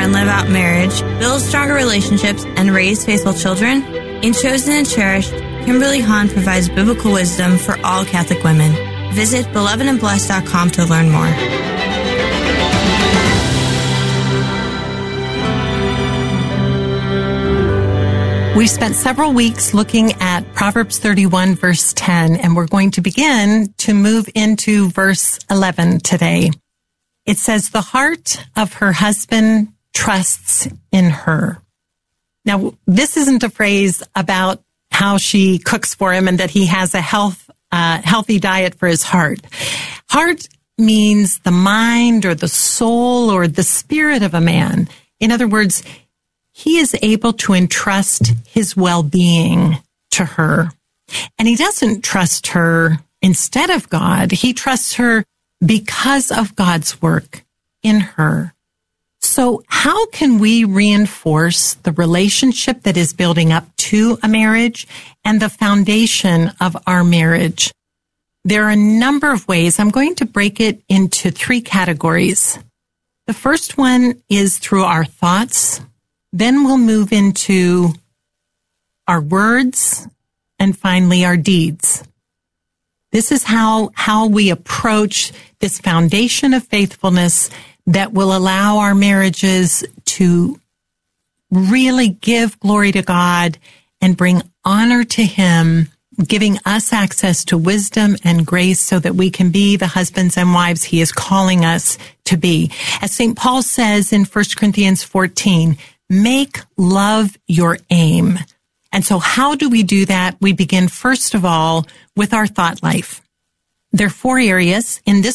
and live out marriage, build stronger relationships, and raise faithful children? In Chosen and Cherished, Kimberly Hahn provides biblical wisdom for all Catholic women. Visit belovedandblessed.com to learn more. We've spent several weeks looking at Proverbs 31, verse 10, and we're going to begin to move into verse 11 today. It says, "The heart of her husband trusts in her." Now, this isn't a phrase about how she cooks for him and that he has a healthy diet for his heart. Heart means the mind or the soul or the spirit of a man. In other words, he is able to entrust his well-being to her. And he doesn't trust her instead of God. He trusts her because of God's work in her. So how can we reinforce the relationship that is building up to a marriage and the foundation of our marriage? There are a number of ways. I'm going to break it into 3 categories. The first one is through our thoughts. Then we'll move into our words and finally our deeds. This is how we approach this foundation of faithfulness that will allow our marriages to really give glory to God and bring honor to Him, giving us access to wisdom and grace so that we can be the husbands and wives He is calling us to be. As St. Paul says in 1 Corinthians 14, make love your aim. And so how do we do that? We begin, first of all, with our thought life. There are 4 areas in this